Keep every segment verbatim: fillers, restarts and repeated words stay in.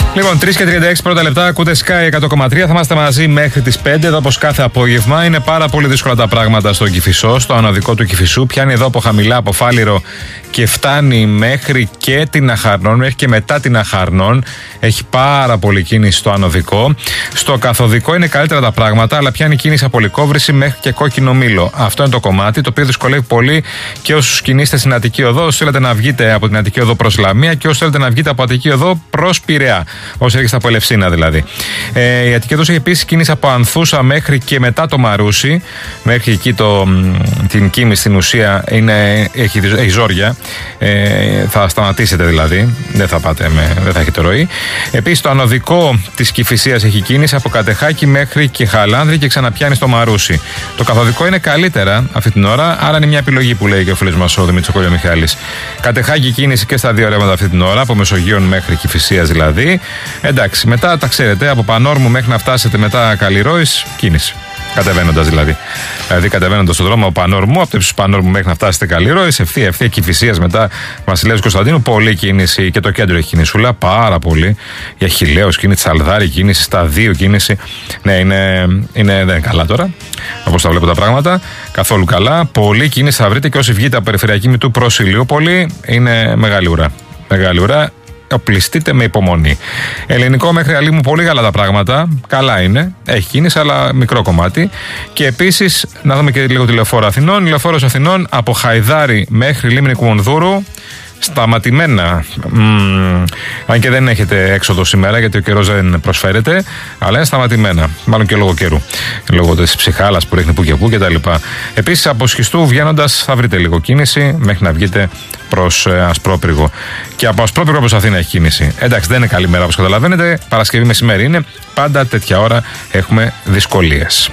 Λοιπόν, τρεις και τριάντα έξι πρώτα λεπτά, ακούτε Sky εκατό κόμμα τρία. Θα είμαστε μαζί μέχρι τις πέντε, εδώ όπως κάθε απόγευμα. Είναι πάρα πολύ δύσκολα τα πράγματα στον Κηφισό, στο ανωδικό του Κηφισού. Πιάνει εδώ από χαμηλά, από Φάληρο και φτάνει μέχρι και την Αχαρνών, μέχρι και μετά την Αχαρνών. Έχει πάρα πολύ κίνηση στο ανωδικό. Στο καθοδικό είναι καλύτερα τα πράγματα, αλλά πιάνει κίνηση από Λυκόβρηση μέχρι και Κόκκινο Μήλο. Αυτό είναι το κομμάτι, το οποίο δυσκολεύει πολύ και όσους κινείστε στην Αττική Οδό, όσους θέλετε να βγείτε από την Αττική Οδό προς Λαμία και όσους θέλετε να βγείτε από Αττική Οδό προς Πειραιά. Όσοι έρχεστε από Ελευσίνα δηλαδή. Ε, η Αττική Οδός έχει επίσης κίνηση από Ανθούσα μέχρι και μετά το Μαρούσι. Μέχρι εκεί το, την κίνηση στην ουσία είναι, έχει, έχει ζόρια. Ε, θα σταματήσετε δηλαδή. Δεν θα πάτε με, δεν θα έχετε ροή. Επίσης το ανωδικό της Κηφισίας έχει κίνηση από Κατεχάκη μέχρι και Χαλάνδρη και ξαναπιάνει στο Μαρούσι. Το καθοδικό είναι καλύτερα αυτή την ώρα, άρα είναι μια επιλογή που λέει και ο φίλος μας ο Δημήτρης Κολιομιχάλης. Κατεχάκη κίνηση και στα δύο ρεύματα αυτή την ώρα, από Μεσογείων μέχρι Κηφισίας δηλαδή. Εντάξει, μετά τα ξέρετε, από Πανόρμου μέχρι να φτάσετε μετά Καλλιρόης, κίνηση. Κατεβαίνοντας δηλαδή. Δηλαδή, κατεβαίνοντας στον δρόμο από Πανόρμου, από το ύψος Πανόρμου μέχρι να φτάσετε Καλλιρόης, ευθεία ευθεία Κηφισίας μετά Βασιλέως Κωνσταντίνου, πολλή κίνηση και το κέντρο έχει κινησούλα, πάρα πολύ. Για Χιλέος κίνηση, Σαλδάρη κίνηση, στα δύο κίνηση. Ναι, είναι, είναι, δεν είναι καλά τώρα, όπως τα βλέπω τα πράγματα. Καθόλου καλά. Πολλή κίνηση θα βρείτε και όσοι βγείτε από περιφερειακή Μητού προς Ηλιούπολη, είναι μεγάλη ουρά. Μεγάλη ουρά. Οπλιστείτε με υπομονή. Ελληνικό μέχρι Αλήμου πολύ καλά τα πράγματα. Καλά είναι. Έχει κίνηση, αλλά μικρό κομμάτι. Και επίσης, να δούμε και λίγο τη λεωφόρο Αθηνών. Η λεωφόρος Αθηνών από Χαϊδάρη μέχρι Λίμνη Κουμουνδούρου. Σταματημένα. Μ, αν και δεν έχετε έξοδο σήμερα, γιατί ο καιρός δεν προσφέρεται, αλλά είναι σταματημένα. Μάλλον και λόγω καιρού. Λόγω της ψυχάλας που ρίχνει που και που κτλ. Επίσης, από Σχιστού βγαίνοντας θα βρείτε λίγο κίνηση μέχρι να βγείτε προς ε, Ασπρόπυργο. Και από Ασπρόπυργο προς Αθήνα έχει κίνηση. Εντάξει, δεν είναι καλή μέρα όπως καταλαβαίνετε. Παρασκευή μεσημέρι είναι. Πάντα τέτοια ώρα έχουμε δυσκολίες.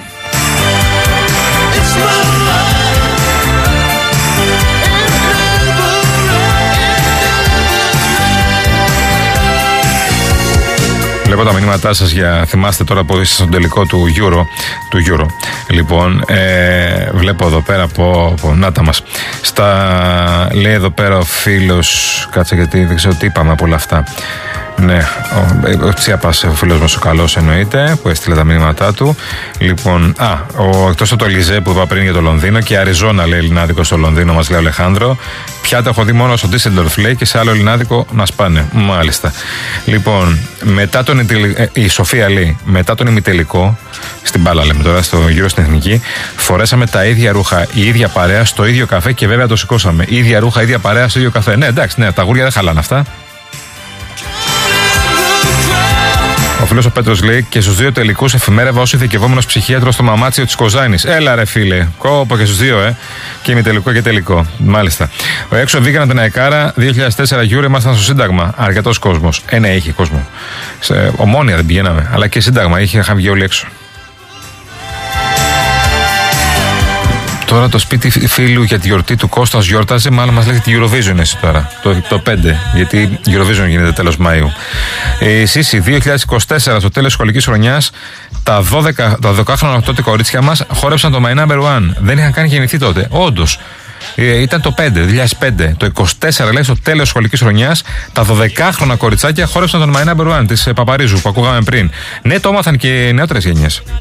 Βλέπω τα μηνύματά σας για, θυμάστε τώρα που είστε στον τελικό του Euro, του Euro. Λοιπόν, ε, βλέπω εδώ πέρα από, από νάτα μας. Στα, λέει εδώ πέρα ο φίλος, κάτσε γιατί δεν ξέρω τι είπαμε από όλα αυτά. Ναι, ο, ο Τσιάπας, ο φίλος μας ο καλός εννοείται, που έστειλε τα μηνύματά του. Λοιπόν, α, ο, εκτός από το Λιζέ που είπα πριν για το Λονδίνο και Αριζόνα λέει ελληνάδικο στο Λονδίνο, μας λέει ο Αλεχάνδρο. Πια το έχω δει μόνο στο Ντίσσελντορφ λέει και σε άλλο ελληνάδικο να σπάνε. Μάλιστα. Λοιπόν, μετά τον ε, η Σοφία λέει, μετά τον ημιτελικό, στην μπάλα λέμε τώρα, στο γύρο στην Εθνική, φορέσαμε τα ίδια ρούχα, η ίδια παρέα, στο ίδιο καφέ και βέβαια το σηκώσαμε. Ίδια ρούχα, ίδια παρέα, στο ίδιο καφέ. Ναι, εντάξει, ναι, τα γούρια δεν χαλάνε αυτά. Ο φίλος ο Πέτρος λέει και στους δύο τελικούς εφημέρευα ως ειδικευόμενος ψυχίατρος στο Μαμάτσιο της Κοζάνης. Έλα ρε φίλε, κόπο και στους δύο, ε. Και ημιτελικό και τελικό. Μάλιστα. Ο έξω βγήκαν από την Αεκάρα δύο χιλιάδες τέσσερα Euro, ήμασταν στο Σύνταγμα. Αρκετός κόσμος. Ε, ναι, είχε κόσμο. Σε Ομόνια δεν πηγαίναμε, αλλά και Σύνταγμα είχε, είχαν βγει όλοι έξω. Τώρα το σπίτι φίλου για τη γιορτή του Κώστας γιόρταζε, μάλλον μας λέγεται Eurovision εσύ τώρα, το, το πέντε, γιατί Eurovision γίνεται τέλος Μαΐου. Ε, Σύση, δύο χιλιάδες είκοσι τέσσερα στο τέλος σχολικής χρονιάς, τα δώδεκα, τα δωδεκάχρονα τότε κορίτσια μας χόρεψαν το My Number One. Δεν είχαν καν γεννηθεί τότε, όντως. Ε, ήταν το πέντε, δύο χιλιάδες πέντε. Το είκοσι τέσσερα λέει στο τέλος σχολικής χρονιάς, τα δωδεκάχρονα κοριτσάκια χόρεψαν τον My Number One της ε, Παπαρίζου που ακούγαμε πριν. Ναι, το έμαθαν και νεότερες γενιές.